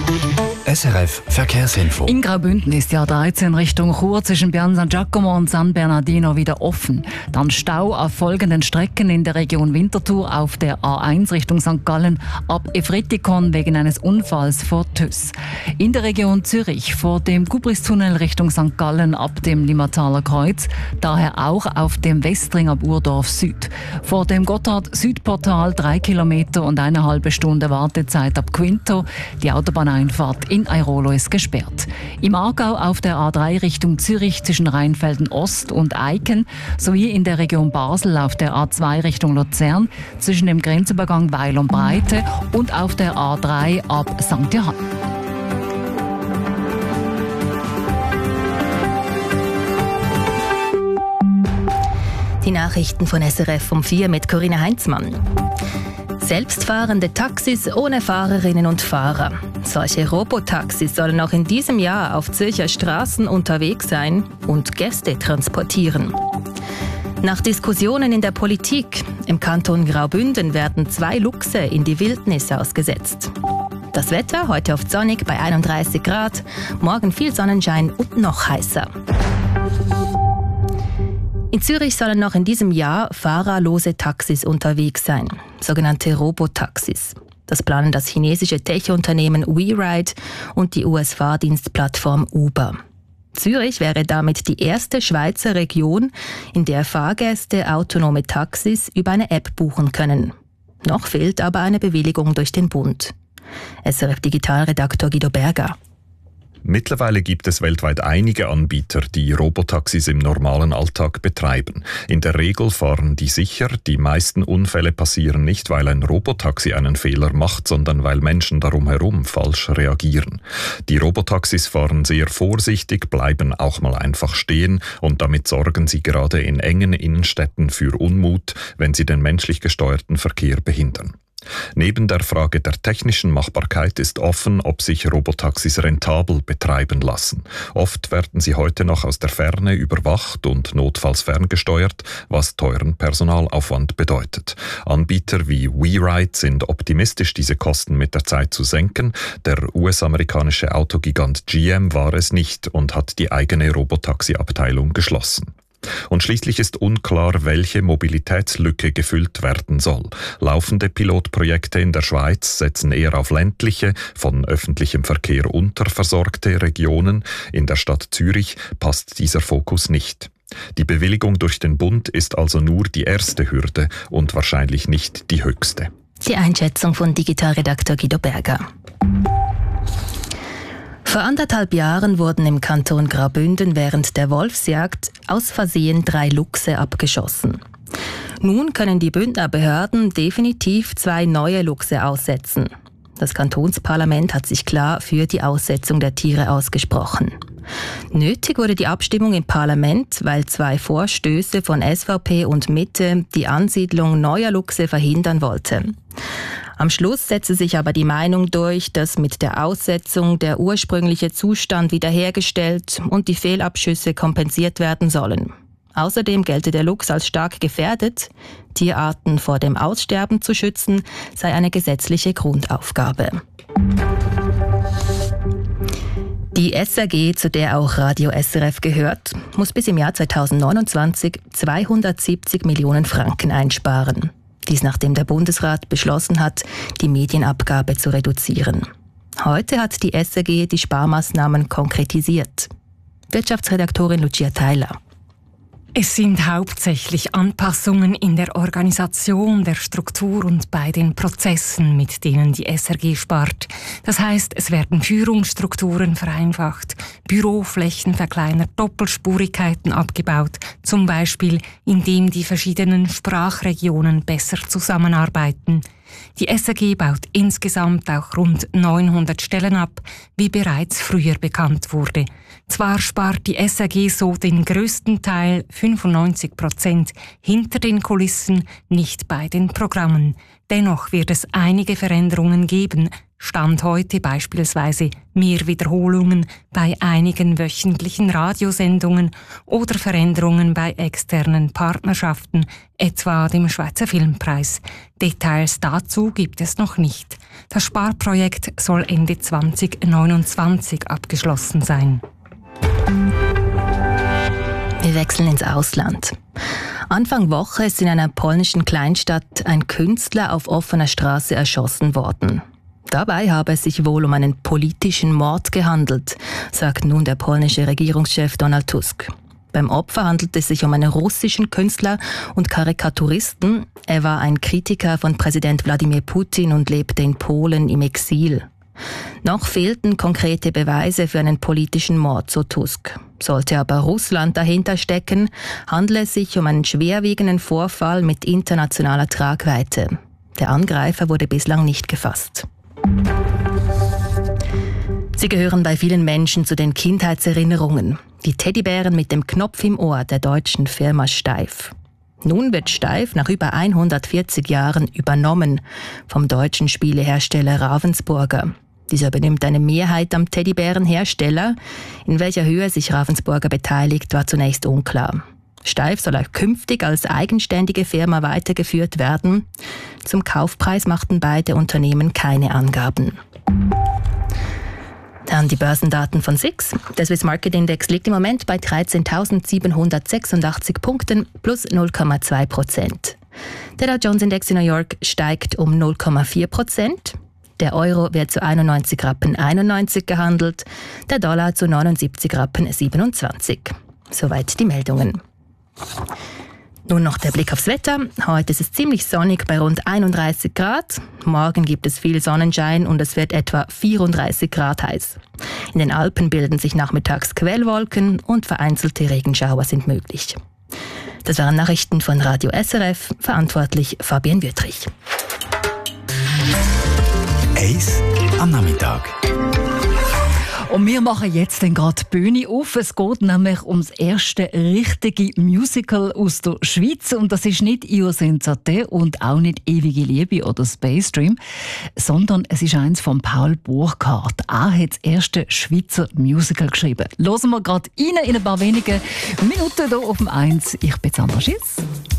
SRF Verkehrsinfo. In Graubünden ist die A13 Richtung Chur zwischen Pian San Giacomo und San Bernardino wieder offen. Dann Stau auf folgenden Strecken in der Region Winterthur auf der A1 Richtung St. Gallen ab Efretikon wegen eines Unfalls vor Tüss. In der Region Zürich vor dem Gubristunnel Richtung St. Gallen ab dem Limmataler Kreuz, daher auch auf dem Westring ab Urdorf Süd. Vor dem Gotthard-Südportal 3 Kilometer und eine halbe Stunde Wartezeit ab Quinto. Die Autobahneinfahrt in Airolo ist gesperrt. Im Aargau auf der A3 Richtung Zürich zwischen Rheinfelden Ost und Eiken sowie in der Region Basel auf der A2 Richtung Luzern zwischen dem Grenzübergang Weil und Breite und auf der A3 ab St. Johann. Die Nachrichten von SRF um 4 mit Corinna Heinzmann. Selbstfahrende Taxis ohne Fahrerinnen und Fahrer. Solche Robotaxis sollen auch in diesem Jahr auf Zürcher Straßen unterwegs sein und Gäste transportieren. Nach Diskussionen in der Politik im Kanton Graubünden werden 2 Luchse in die Wildnis ausgesetzt. Das Wetter heute oft sonnig bei 31 Grad, morgen viel Sonnenschein und noch heißer. In Zürich sollen noch in diesem Jahr fahrerlose Taxis unterwegs sein, sogenannte Robotaxis. Das planen das chinesische Tech-Unternehmen WeRide und die US-Fahrdienstplattform Uber. Zürich wäre damit die erste Schweizer Region, in der Fahrgäste autonome Taxis über eine App buchen können. Noch fehlt aber eine Bewilligung durch den Bund. SRF-Digitalredaktor Guido Berger. Mittlerweile gibt es weltweit einige Anbieter, die Robotaxis im normalen Alltag betreiben. In der Regel fahren die sicher. Die meisten Unfälle passieren nicht, weil ein Robotaxi einen Fehler macht, sondern weil Menschen darum herum falsch reagieren. Die Robotaxis fahren sehr vorsichtig, bleiben auch mal einfach stehen und damit sorgen sie gerade in engen Innenstädten für Unmut, wenn sie den menschlich gesteuerten Verkehr behindern. Neben der Frage der technischen Machbarkeit ist offen, ob sich Robotaxis rentabel betreiben lassen. Oft werden sie heute noch aus der Ferne überwacht und notfalls ferngesteuert, was teuren Personalaufwand bedeutet. Anbieter wie WeRide sind optimistisch, diese Kosten mit der Zeit zu senken. Der US-amerikanische Autogigant GM war es nicht und hat die eigene Robotaxi-Abteilung geschlossen. Und schließlich ist unklar, welche Mobilitätslücke gefüllt werden soll. Laufende Pilotprojekte in der Schweiz setzen eher auf ländliche, von öffentlichem Verkehr unterversorgte Regionen. In der Stadt Zürich passt dieser Fokus nicht. Die Bewilligung durch den Bund ist also nur die erste Hürde und wahrscheinlich nicht die höchste. Die Einschätzung von Digitalredakteur Guido Berger. Vor 1,5 Jahren wurden im Kanton Graubünden während der Wolfsjagd aus Versehen 3 Luchse abgeschossen. Nun können die Bündner Behörden definitiv 2 neue Luchse aussetzen. Das Kantonsparlament hat sich klar für die Aussetzung der Tiere ausgesprochen. Nötig wurde die Abstimmung im Parlament, weil 2 Vorstöße von SVP und Mitte die Ansiedlung neuer Luchse verhindern wollten. Am Schluss setzte sich aber die Meinung durch, dass mit der Aussetzung der ursprüngliche Zustand wiederhergestellt und die Fehlabschüsse kompensiert werden sollen. Außerdem gelte der Luchs als stark gefährdet. Tierarten vor dem Aussterben zu schützen, sei eine gesetzliche Grundaufgabe. Die SRG, zu der auch Radio SRF gehört, muss bis im Jahr 2029 270 Millionen Franken einsparen. Dies nachdem der Bundesrat beschlossen hat, die Medienabgabe zu reduzieren. Heute hat die SRG die Sparmaßnahmen konkretisiert. Wirtschaftsredaktorin Lucia Theiler. Es sind hauptsächlich Anpassungen in der Organisation, der Struktur und bei den Prozessen, mit denen die SRG spart. Das heißt, es werden Führungsstrukturen vereinfacht, Büroflächen verkleinert, Doppelspurigkeiten abgebaut, zum Beispiel indem die verschiedenen Sprachregionen besser zusammenarbeiten. Die SRG baut insgesamt auch rund 900 Stellen ab, wie bereits früher bekannt wurde. Zwar spart die SRG so den größten Teil, 95%, hinter den Kulissen, nicht bei den Programmen. Dennoch wird es einige Veränderungen geben. Stand heute beispielsweise mehr Wiederholungen bei einigen wöchentlichen Radiosendungen oder Veränderungen bei externen Partnerschaften, etwa dem Schweizer Filmpreis. Details dazu gibt es noch nicht. Das Sparprojekt soll Ende 2029 abgeschlossen sein. Wir wechseln ins Ausland. Anfang Woche ist in einer polnischen Kleinstadt ein Künstler auf offener Straße erschossen worden. Dabei habe es sich wohl um einen politischen Mord gehandelt, sagt nun der polnische Regierungschef Donald Tusk. Beim Opfer handelt es sich um einen russischen Künstler und Karikaturisten. Er war ein Kritiker von Präsident Wladimir Putin und lebte in Polen im Exil. Noch fehlten konkrete Beweise für einen politischen Mord, so Tusk. Sollte aber Russland dahinter stecken, handle es sich um einen schwerwiegenden Vorfall mit internationaler Tragweite. Der Angreifer wurde bislang nicht gefasst. Sie gehören bei vielen Menschen zu den Kindheitserinnerungen. Die Teddybären mit dem Knopf im Ohr der deutschen Firma Steiff. Nun wird Steiff nach über 140 Jahren übernommen vom deutschen Spielehersteller Ravensburger. Dieser übernimmt eine Mehrheit am Teddybärenhersteller. In welcher Höhe sich Ravensburger beteiligt, war zunächst unklar. Steiff soll auch künftig als eigenständige Firma weitergeführt werden. Zum Kaufpreis machten beide Unternehmen keine Angaben. Dann die Börsendaten von SIX. Der Swiss Market Index liegt im Moment bei 13.786 Punkten plus 0,2%. Der Dow Jones Index in New York steigt um 0,4%. Der Euro wird zu 91,91 Rappen gehandelt, der Dollar zu 79,27 Rappen. Soweit die Meldungen. Nun noch der Blick aufs Wetter. Heute ist es ziemlich sonnig bei rund 31 Grad. Morgen gibt es viel Sonnenschein und es wird etwa 34 Grad heiß. In den Alpen bilden sich nachmittags Quellwolken und vereinzelte Regenschauer sind möglich. Das waren Nachrichten von Radio SRF, verantwortlich Fabienne Wüttrich. Eis am Nachmittag. Und wir machen jetzt gerade die Bühne auf. Es geht nämlich ums erste richtige Musical aus der Schweiz. Und das ist nicht «Io senza te» und auch nicht «Ewige Liebe» oder «Space Dream», sondern es ist eins von Paul Burkhardt. Er hat das erste Schweizer Musical geschrieben. Hören wir gerade rein in ein paar wenigen Minuten hier auf dem 1. Ich bin Sandra Schiss.